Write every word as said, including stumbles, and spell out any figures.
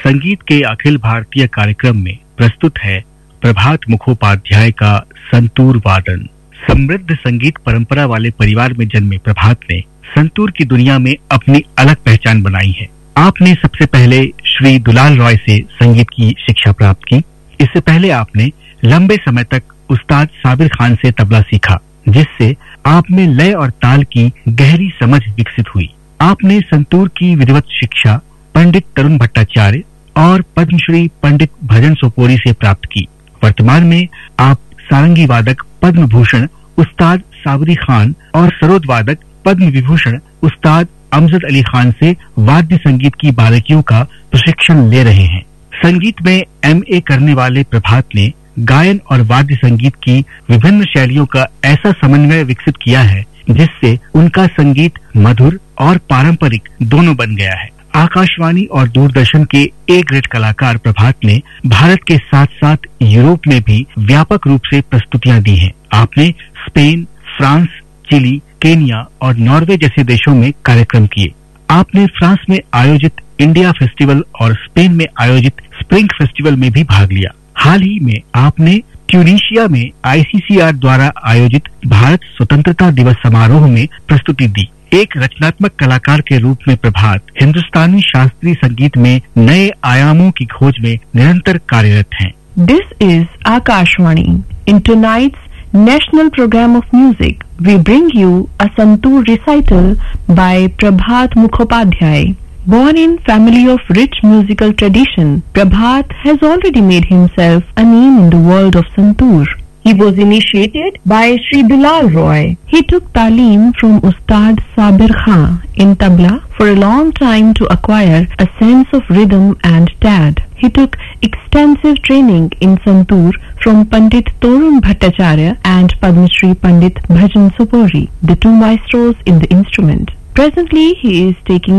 संगीत के अखिल भारतीय कार्यक्रम में प्रस्तुत है प्रभात मुखोपाध्याय का संतूर वादन। समृद्ध संगीत परंपरा वाले परिवार में जन्मे प्रभात ने संतूर की दुनिया में अपनी अलग पहचान बनाई है। आपने सबसे पहले श्री दुलाल रॉय से संगीत की शिक्षा प्राप्त की। इससे पहले आपने लंबे समय तक उस्ताद साबिर खान से तबला सीखा, जिससे आप में लय और ताल की गहरी समझ विकसित हुई। आपने संतूर की विधिवत शिक्षा पंडित तरुण भट्टाचार्य और पद्मश्री पंडित भजन सोपोरी से प्राप्त की। वर्तमान में आप सारंगी वादक पद्म भूषण उस्ताद साबरी खान और सरोद वादक पद्म विभूषण उस्ताद अमजद अली खान से वाद्य संगीत की बारीकियों का प्रशिक्षण ले रहे हैं। संगीत में एमए करने वाले प्रभात ने गायन और वाद्य संगीत की विभिन्न शैलियों का ऐसा समन्वय विकसित किया है, जिससे उनका संगीत मधुर और पारंपरिक दोनों बन गया है। आकाशवाणी और दूरदर्शन के ए ग्रेड कलाकार प्रभात ने भारत के साथ साथ यूरोप में भी व्यापक रूप से प्रस्तुतियां दी हैं। आपने स्पेन, फ्रांस, चिली, केन्या और नॉर्वे जैसे देशों में कार्यक्रम किए। आपने फ्रांस में आयोजित इंडिया फेस्टिवल और स्पेन में आयोजित स्प्रिंग फेस्टिवल में भी भाग लिया। हाल ही में आपने ट्यूनीशिया में आईसीसीआर द्वारा आयोजित भारत स्वतंत्रता दिवस समारोह में प्रस्तुति दी। एक रचनात्मक कलाकार के रूप में प्रभात हिंदुस्तानी शास्त्रीय संगीत में नए आयामों की खोज में निरंतर कार्यरत हैं। This is Akashvani. In tonight's National Program of Music, we bring you a Santoor recital by Prabhat Mukhopadhyay. Born in family of rich musical tradition, Prabhat has already made himself a name in the world of Santoor. He was initiated by Shri Dulal Roy. He took talim from Ustad Sabir Khan in tabla for a long time to acquire a sense of rhythm and tad. He took extensive training in Santoor from Pandit Torun Bhattacharya and Padma Shri Pandit Bhajan Supuri, the two maestros in the instrument. Presently, he is taking